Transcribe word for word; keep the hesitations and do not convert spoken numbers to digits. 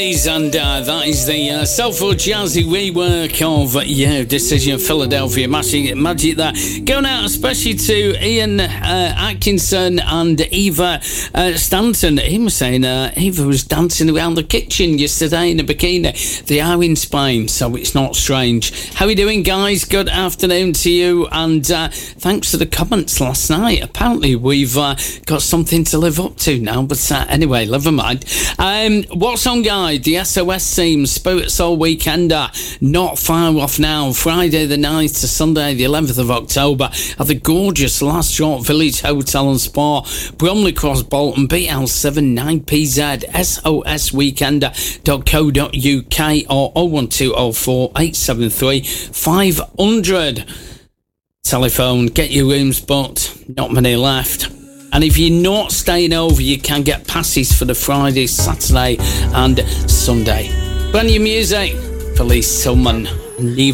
And uh, that is the uh, soulful jazzy rework of uh, yeah, Decision Philadelphia. Magic, magic that. Going out especially to Ian uh, Atkinson and Eva uh, Stanton. He was saying uh, Eva was dancing around the kitchen yesterday in a bikini. They are in Spain, so it's not strange. How are you doing, guys? Good afternoon to you, and uh, thanks for the comments last night. Apparently we've uh, got something to live up to now, but uh, anyway, never mind. Um, what's on, guys? The S O S team, Spirit Soul Weekender, not far off now. Friday the ninth to Sunday the eleventh of October at the gorgeous Last Short Village Hotel and Spa, Bromley Cross, Bolton, B L seven nine P Z, S O S weekender dot co dot U K or oh one two oh four eight seven three five hundred. Telephone, get your rooms booked, not many left. And if you're not staying over, you can get passes for the Friday, Saturday and Sunday. Brand new music, Felice Tillman, Leave